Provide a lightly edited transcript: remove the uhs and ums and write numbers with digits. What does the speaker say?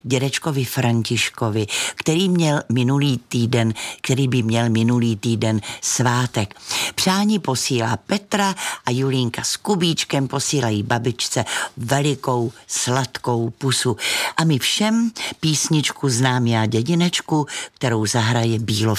dědečkovi Františkovi, který by měl minulý týden svátek. Přání posílá Petra a Julínka s Kubíčkem posílají babičce velikou sladkou pusu. A my všem písničku Znám já dědinečku, kterou zahraje Bílov